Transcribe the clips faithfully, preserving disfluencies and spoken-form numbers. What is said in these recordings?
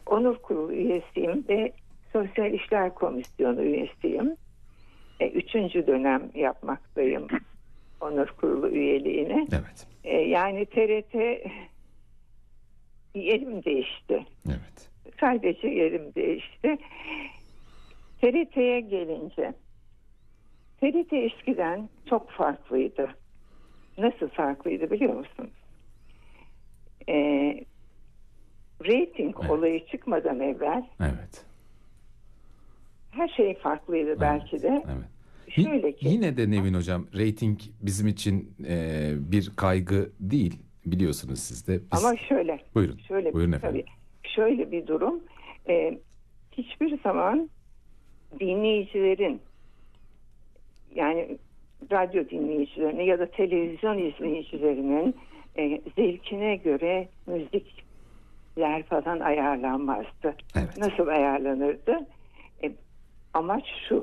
Onur Kurulu üyesiyim ve Sosyal İşler Komisyonu üyesiyim. E, üçüncü dönem yapmaktayım Onur Kurulu üyeliğini. Evet. E, yani T R T yerim değişti. Evet. Sadece yerim değişti. T R T'ye gelince, T R T eskiden çok farklıydı. Nasıl farklıydı biliyor musunuz? E, rating evet. olayı çıkmadan evvel evet. her şey farklıydı evet. belki de. Evet. Şöyle ki, yine de Nevin Hocam, reyting bizim için e, bir kaygı değil, biliyorsunuz siz de. Biz... Ama şöyle. Buyurun. Şöyle, Buyurun efendim. Tabii, şöyle bir durum. E, hiçbir zaman dinleyicilerin, yani radyo dinleyicilerinin ya da televizyon izleyicilerinin e, zevkine göre müzikler falan ayarlanmazdı. Evet. Nasıl ayarlanırdı? E, amaç şu: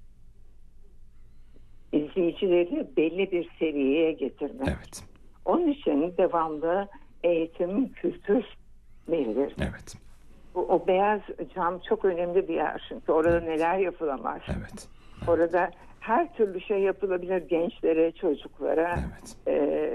izleyicileri belli bir seviyeye getirmek. Evet. Onun için devamlı eğitim, kültür verilir. Evet. O, o beyaz cam çok önemli bir yer, çünkü orada evet. neler yapılamaz. Evet. Evet. Orada her türlü şey yapılabilir gençlere, çocuklara evet. e,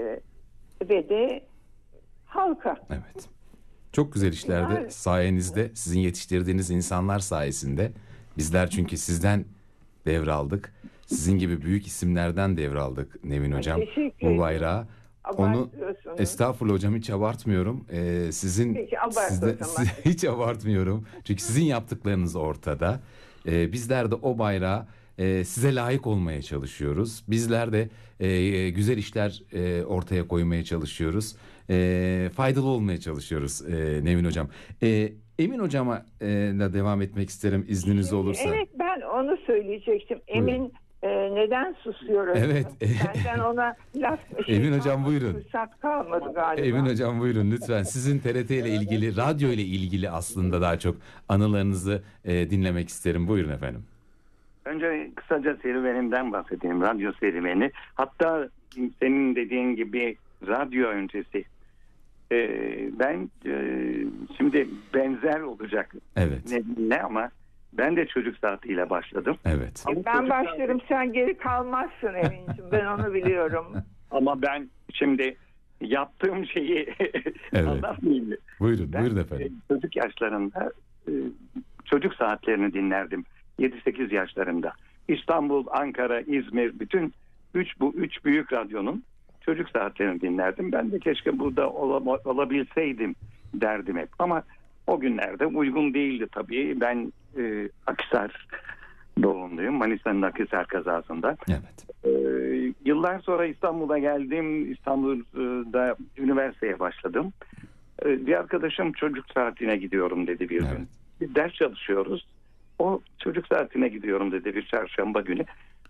ve de halka. Evet. Çok güzel işlerde yani, sayenizde, sizin yetiştirdiğiniz insanlar sayesinde bizler, çünkü sizden devraldık. Sizin gibi büyük isimlerden devraldık Nevin Hocam bu bayrağı. Onu estağfurullah hocam, hiç abartmıyorum. Ee, sizin Peki, abart sizde, siz, hiç abartmıyorum. Çünkü sizin yaptıklarınız ortada. Ee, bizler de o bayrağı e, size layık olmaya çalışıyoruz. Bizler de e, güzel işler e, ortaya koymaya çalışıyoruz. E, faydalı olmaya çalışıyoruz e, Nevin Hocam. E, Emin Hocam'a e, devam etmek isterim, izniniz olursa. Evet, ben onu söyleyecektim. Emin Buyurun. E, neden susuyoruz? Evet. Benden ona laf şey Emin Hocam buyurun. Fırsat kalmadı galiba. Emin Hocam buyurun lütfen. Sizin T R T ile ilgili, radyo ile ilgili aslında daha çok anılarınızı e, dinlemek isterim. Buyurun efendim. Önce kısaca serüvenimden bahsedeyim. Radyo serüveni. Hatta senin dediğin gibi radyo öncesi. Ee, ben e, şimdi benzer olacak. Evet. Ne, ne ama ben de çocuk saatiyle başladım. Evet. Ama ben başlarım saati... sen geri kalmazsın Emin'ciğim. Ben onu biliyorum. Ama ben şimdi yaptığım şeyi evet. anlatmayayım. Buyurun, ben, buyurun efendim. Çocuk yaşlarında e, çocuk saatlerini dinlerdim. yedi sekiz yaşlarında. İstanbul, Ankara, İzmir, bütün üç bu üç büyük radyonun çocuk saatlerini dinlerdim. Ben de keşke burada ol, olabilseydim derdim hep. Ama o günlerde uygun değildi tabii. Ben e, Akhisar doğumluyum. Manisa'nın Akhisar kazasında. Evet. E, yıllar sonra İstanbul'a geldim. İstanbul'da üniversiteye başladım. E, bir arkadaşım çocuk saatine gidiyorum dedi bir evet. gün. Bir ders çalışıyoruz. O çocuk saatine gidiyorum dedi bir çarşamba günü.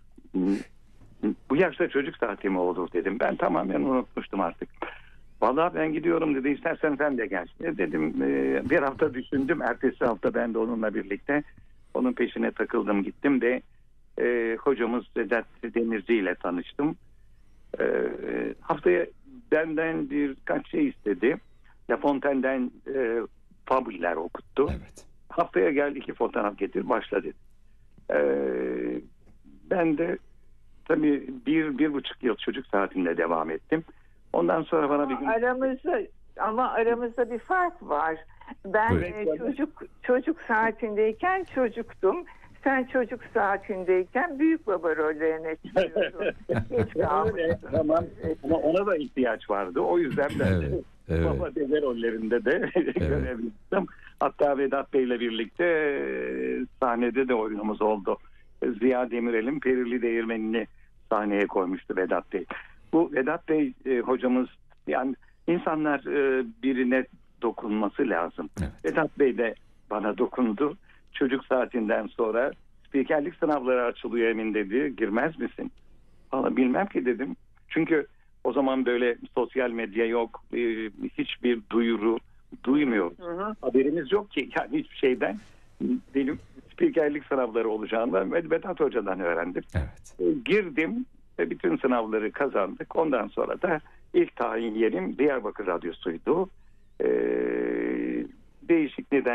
Bu yaşta çocuk saati mi olur dedim. Ben tamamen unutmuştum artık. Vallahi ben gidiyorum dedi. İstersen sen de gel. E dedim e, bir hafta düşündüm. Ertesi hafta ben de onunla birlikte onun peşine takıldım gittim de e, hocamız Vedat Demirci ile tanıştım. E, haftaya benden birkaç şey istedi. La Fontaine'den e, fabüller okuttu. Evet. Haftaya gel iki fotoğraf getir başla dedi. Ee, ben de tabii bir, bir buçuk yıl çocuk saatinde devam ettim. Ondan sonra bana ama bir gün... Aramızda, ama aramızda bir fark var. Ben e, çocuk çocuk saatindeyken çocuktum. Sen çocuk saatindeyken büyük baba rollerine çıkıyordun. Geç kalmışsın. Tamam. Ama ona da ihtiyaç vardı. O yüzden ben evet, de evet. baba dede rollerinde de evet. görebildim. Hatta Vedat Bey'le birlikte sahnede de oyunumuz oldu. Ziya Demirel'in Perili Değirmeni'ni sahneye koymuştu Vedat Bey. Bu Vedat Bey e, hocamız, yani insanlar e, birine dokunması lazım. Evet. Vedat Bey de bana dokundu. Çocuk saatinden sonra spikerlik sınavları açılıyor Emin dedi. Girmez misin? Valla bilmem ki dedim. Çünkü o zaman böyle sosyal medya yok. E, hiçbir duyuru duymuyoruz. Hı hı. Haberimiz yok ki yani hiçbir şeyden. Benim spikerlik sınavları olacağını Vedat Hoca'dan öğrendim. Evet. E, girdim ve bütün sınavları kazandık. Ondan sonra da ilk tayin yerim Diyarbakır Radyosu'ydu. E, değişik neden